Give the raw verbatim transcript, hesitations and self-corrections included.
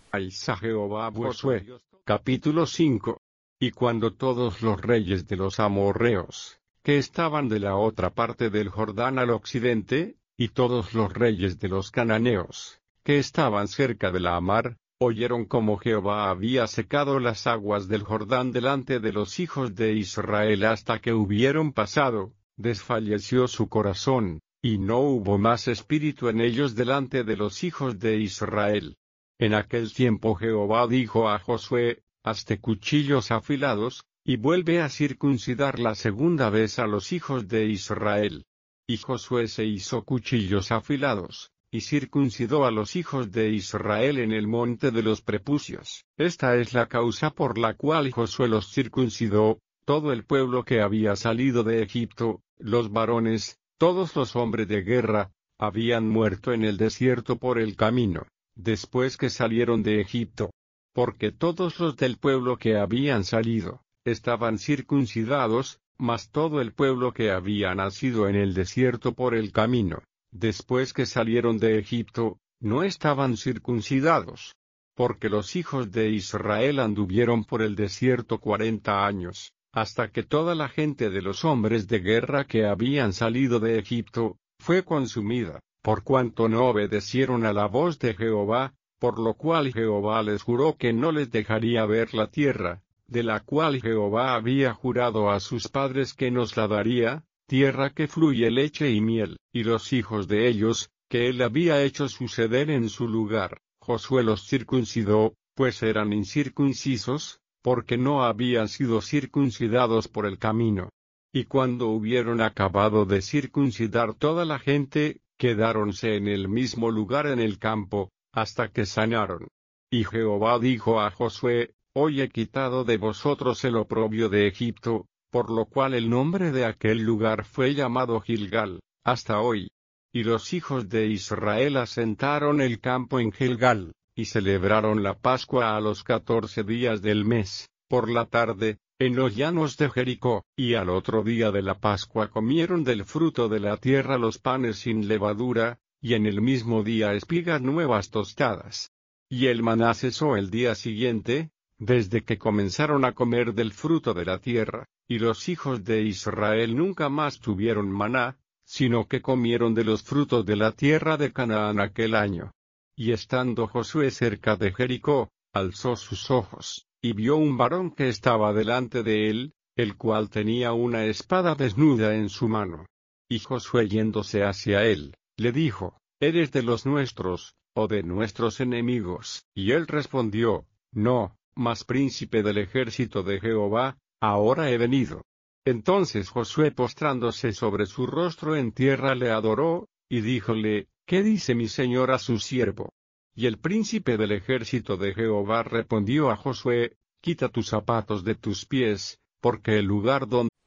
a Jehová Josué. Capítulo cinco. Y cuando todos los reyes de los amorreos, que estaban de la otra parte del Jordán al occidente, y todos los reyes de los cananeos, que estaban cerca de la mar, oyeron cómo Jehová había secado las aguas del Jordán delante de los hijos de Israel hasta que hubieron pasado, desfalleció su corazón, y no hubo más espíritu en ellos delante de los hijos de Israel. En aquel tiempo Jehová dijo a Josué: hazte cuchillos afilados, y vuelve a circuncidar la segunda vez a los hijos de Israel. Y Josué se hizo cuchillos afilados, y circuncidó a los hijos de Israel en el monte de los prepucios. Esta es la causa por la cual Josué los circuncidó: todo el pueblo que había salido de Egipto, los varones, todos los hombres de guerra, habían muerto en el desierto por el camino, después que salieron de Egipto. Porque todos los del pueblo que habían salido, estaban circuncidados, mas todo el pueblo que había nacido en el desierto por el camino, después que salieron de Egipto, no estaban circuncidados. Porque los hijos de Israel anduvieron por el desierto cuarenta años, hasta que toda la gente de los hombres de guerra que habían salido de Egipto, fue consumida, por cuanto no obedecieron a la voz de Jehová, por lo cual Jehová les juró que no les dejaría ver la tierra, de la cual Jehová había jurado a sus padres que nos la daría, tierra que fluye leche y miel, y los hijos de ellos, que él había hecho suceder en su lugar, Josué los circuncidó, pues eran incircuncisos, porque no habían sido circuncidados por el camino. Y cuando hubieron acabado de circuncidar toda la gente, quedáronse en el mismo lugar en el campo, hasta que sanaron. Y Jehová dijo a Josué: hoy he quitado de vosotros el oprobio de Egipto, por lo cual el nombre de aquel lugar fue llamado Gilgal, hasta hoy. Y los hijos de Israel asentaron el campo en Gilgal, y celebraron la Pascua a los catorce días del mes, por la tarde, en los llanos de Jericó, y al otro día de la Pascua comieron del fruto de la tierra los panes sin levadura, y en el mismo día espigas nuevas tostadas. Y el maná cesó el día siguiente, desde que comenzaron a comer del fruto de la tierra, y los hijos de Israel nunca más tuvieron maná, sino que comieron de los frutos de la tierra de Canaán aquel año. Y estando Josué cerca de Jericó, alzó sus ojos, y vio un varón que estaba delante de él, el cual tenía una espada desnuda en su mano. Y Josué yéndose hacia él, le dijo: ¿eres de los nuestros, o de nuestros enemigos? Y él respondió: no, mas príncipe del ejército de Jehová, ahora he venido. Entonces Josué, postrándose sobre su rostro en tierra, le adoró, y díjole: ¿qué dice mi señor a su siervo? Y el príncipe del ejército de Jehová respondió a Josué: quita tus zapatos de tus pies, porque el lugar donde